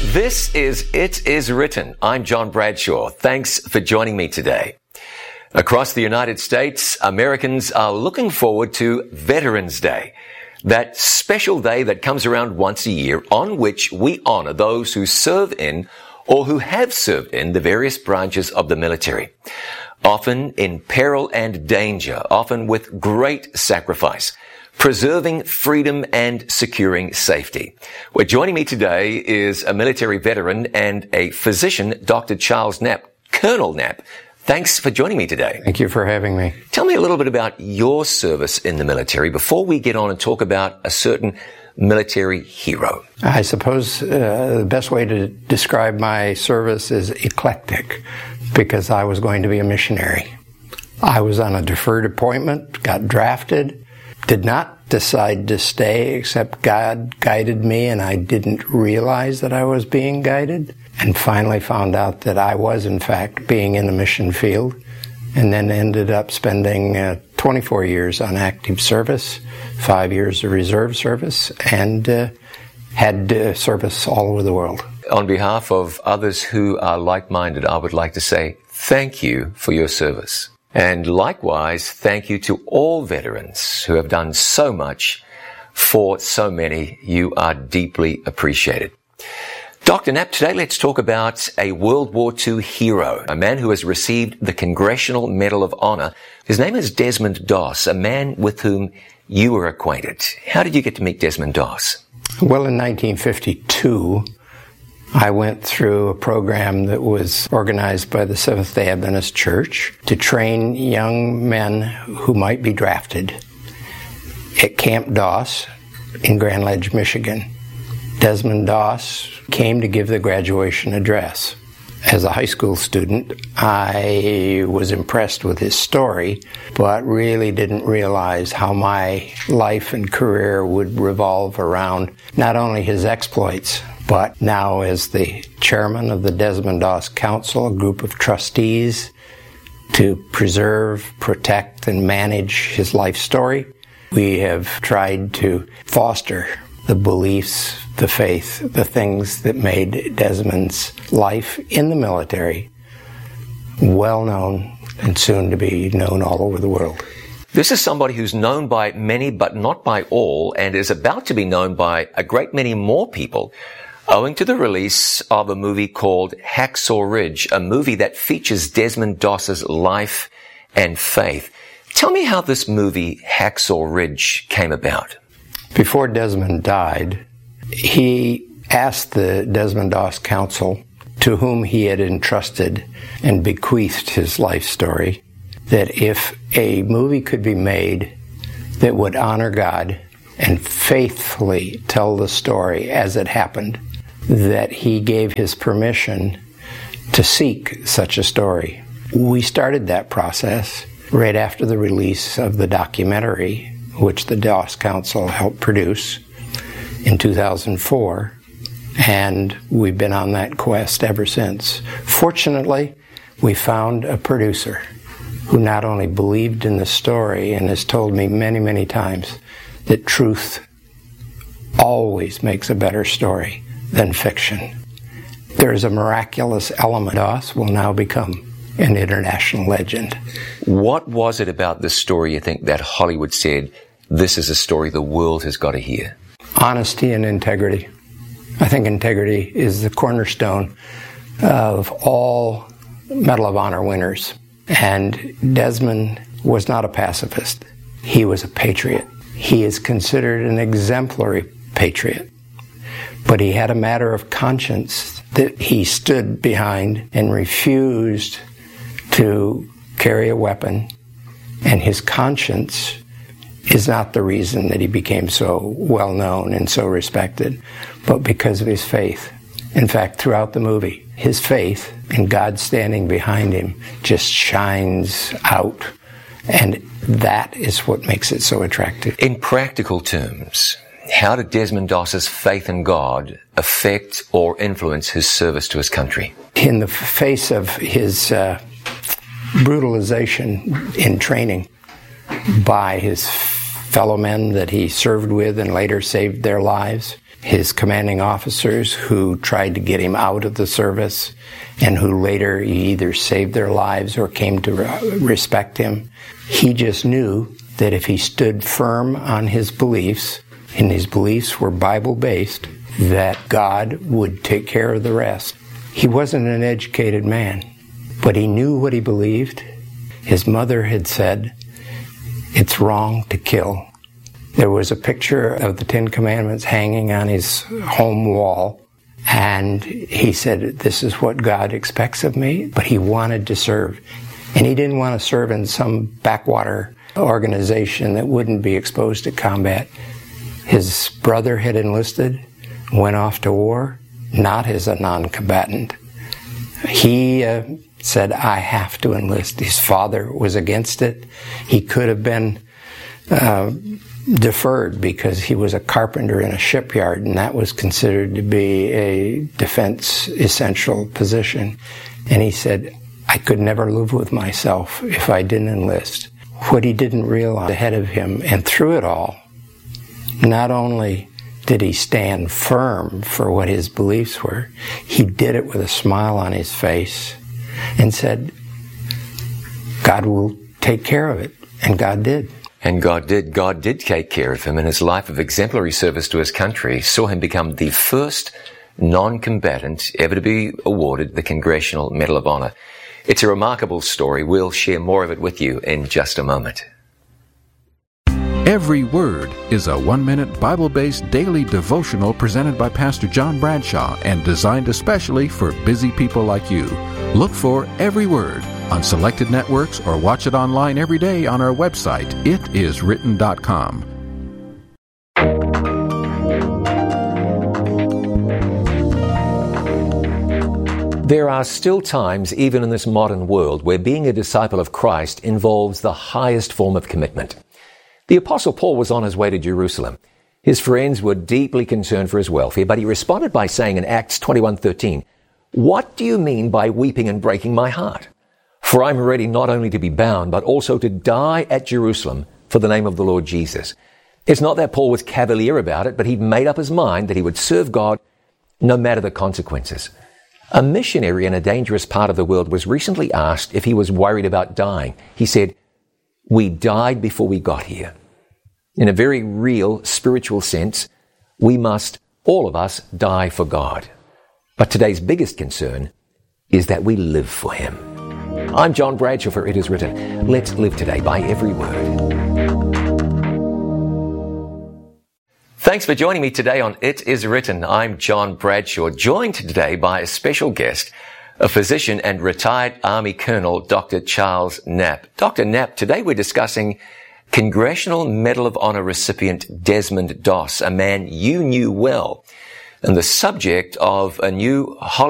This is It Is Written. I'm John Bradshaw. Thanks for joining me today. Across the United States, Americans are looking forward to Veterans Day, that special day that comes around once a year on which we honor those who serve in or who have served in the various branches of the military, often in peril and danger, often with great sacrifice, preserving freedom and securing safety. Well, joining me today is a military veteran and a physician, Dr. Charles Knapp, Colonel Knapp. Thanks for joining me today. Thank you for having me. Tell me a little bit about your service in the military before we get on and talk about a certain military hero. I suppose the best way to describe my service is eclectic, because I was going to be a missionary. I was on a deferred appointment, got drafted, did not decide to stay except God guided me, and I didn't realize that I was being guided, and finally found out that I was in fact being in the mission field, and then ended up spending 24 years on active service, 5 years of reserve service, and had service all over the world. On behalf of others who are like-minded, I would like to say thank you for your service. And likewise, thank you to all veterans who have done so much for so many. You are deeply appreciated. Dr. Knapp, today let's talk about a World War II hero, a man who has received the Congressional Medal of Honor. His name is Desmond Doss, a man with whom you were acquainted. How did you get to meet Desmond Doss? Well, in 1952, I went through a program that was organized by the Seventh-day Adventist Church to train young men who might be drafted at Camp Doss in Grand Ledge, Michigan. Desmond Doss came to give the graduation address. As a high school student, I was impressed with his story, but really didn't realize how my life and career would revolve around not only his exploits, but now as the chairman of the Desmond Doss Council, a group of trustees to preserve, protect, and manage his life story. We have tried to foster the beliefs, the faith, the things that made Desmond's life in the military well known and soon to be known all over the world. This is somebody who's known by many but not by all, and is about to be known by a great many more people, owing to the release of a movie called Hacksaw Ridge, a movie that features Desmond Doss's life and faith. Tell me how this movie, Hacksaw Ridge, came about. Before Desmond died, he asked the Desmond Doss Council, to whom he had entrusted and bequeathed his life story, that if a movie could be made that would honor God and faithfully tell the story as it happened, that he gave his permission to seek such a story. We started that process right after the release of the documentary, which the Doss Council helped produce in 2004, and we've been on that quest ever since. Fortunately, we found a producer who not only believed in the story and has told me many, many times that truth always makes a better story than fiction. There is a miraculous element. Doss will now become an international legend. What was it about this story you think that Hollywood said, this is a story the world has got to hear? Honesty and integrity. I think integrity is the cornerstone of all Medal of Honor winners. And Desmond was not a pacifist. He was a patriot. He is considered an exemplary patriot. But he had a matter of conscience that he stood behind and refused to carry a weapon. And his conscience is not the reason that he became so well known and so respected, but because of his faith. In fact, throughout the movie, his faith and God standing behind him just shines out. And that is what makes it so attractive. In practical terms, how did Desmond Doss's faith in God affect or influence his service to his country? In the face of his brutalization in training by his fellow men that he served with and later saved their lives, his commanding officers who tried to get him out of the service and who later either saved their lives or came to respect him. He just knew that if he stood firm on his beliefs, and his beliefs were Bible-based, that God would take care of the rest. He wasn't an educated man, but he knew what he believed. His mother had said, "It's wrong to kill." There was a picture of the Ten Commandments hanging on his home wall, and he said, "This is what God expects of me," but he wanted to serve. And he didn't want to serve in some backwater organization that wouldn't be exposed to combat. His brother had enlisted, went off to war, not as a non-combatant. He said, "I have to enlist." His father was against it. He could have been deferred because he was a carpenter in a shipyard, and that was considered to be a defense essential position. And he said, "I could never live with myself if I didn't enlist." What he didn't realize ahead of him, and through it all, not only did he stand firm for what his beliefs were, he did it with a smile on his face and said, "God will take care of it." And God did. And God did. God did take care of him, and his life of exemplary service to his country saw him become the first non-combatant ever to be awarded the Congressional Medal of Honor. It's a remarkable story. We'll share more of it with you in just a moment. Every Word is a 1-minute Bible-based daily devotional presented by Pastor John Bradshaw and designed especially for busy people like you. Look for Every Word on selected networks or watch it online every day on our website, itiswritten.com. There are still times, even in this modern world, where being a disciple of Christ involves the highest form of commitment. The Apostle Paul was on his way to Jerusalem. His friends were deeply concerned for his welfare, but he responded by saying in Acts 21:13, "What do you mean by weeping and breaking my heart? For I'm ready not only to be bound, but also to die at Jerusalem for the name of the Lord Jesus." It's not that Paul was cavalier about it, but he'd made up his mind that he would serve God no matter the consequences. A missionary in a dangerous part of the world was recently asked if he was worried about dying. He said, "We died before we got here." In a very real spiritual sense, we must, all of us, die for God. But today's biggest concern is that we live for Him. I'm John Bradshaw for It Is Written. Let's live today by every word. Thanks for joining me today on It Is Written. I'm John Bradshaw, joined today by a special guest, a physician and retired Army Colonel, Dr. Charles Knapp. Dr. Knapp, today we're discussing Congressional Medal of Honor recipient Desmond Doss, a man you knew well, and the subject of a new Hollywood